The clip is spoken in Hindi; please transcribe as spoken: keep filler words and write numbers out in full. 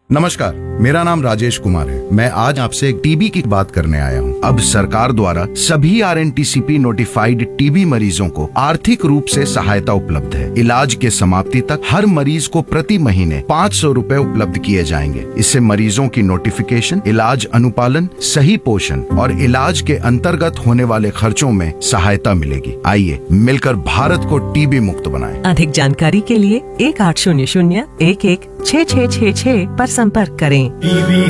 नमस्कार, मेरा नाम राजेश कुमार है। मैं आज आपसे एक टीबी की बात करने आया हूँ। अब सरकार द्वारा सभी are N T C P notified TB मरीजों को आर्थिक रूप से सहायता उपलब्ध है। इलाज के समाप्ति तक हर मरीज को प्रति महीने पाँच सौ रूपए उपलब्ध किए जाएंगे। इससे मरीजों की नोटिफिकेशन, इलाज अनुपालन, सही पोषण और इलाज के अंतर्गत होने वाले खर्चों में सहायता मिलेगी। आइए मिलकर भारत को टीबी मुक्त बनाएं। अधिक जानकारी के लिए एक आठ शून्य शून्य एक एक छः छः छः छः पर संपर्क करें।